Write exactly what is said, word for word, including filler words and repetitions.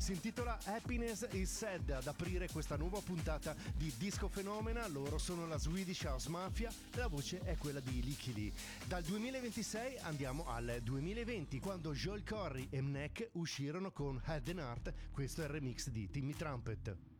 si intitola Happiness is Sad ad aprire questa nuova puntata di Disco Fenomena. Loro sono la Swedish House Mafia e la voce è quella di Licky Lee. Dal duemilaventisei andiamo al duemilaventi, quando Joel Corry e Mnek uscirono con Head and Heart. Questo è il remix di Timmy Trumpet.